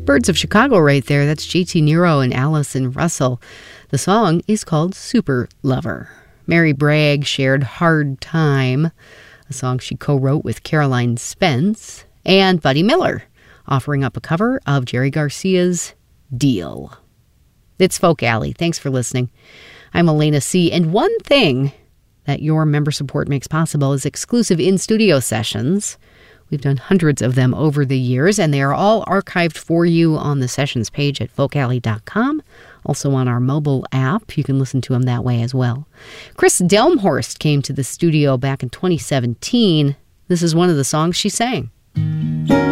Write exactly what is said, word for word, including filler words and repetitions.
Birds of Chicago right there. That's J T Nero and Allison Russell. The song is called Super Lover. Mary Bragg shared Hard Time, a song she co-wrote with Caroline Spence, and Buddy Miller, offering up a cover of Jerry Garcia's Deal. It's Folk Alley. Thanks for listening. I'm Elena C., and one thing that your member support makes possible is exclusive in-studio sessions. We've done hundreds of them over the years, and they are all archived for you on the sessions page at folk alley dot com. Also on our mobile app. You can listen to them that way as well. Chris Delmhorst came to the studio back in twenty seventeen. This is one of the songs she sang.